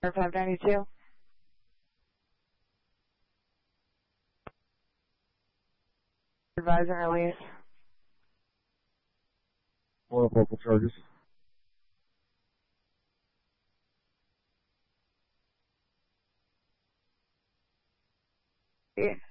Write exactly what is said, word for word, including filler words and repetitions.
five ninety-two. Advisor release. More local charges. Yeah.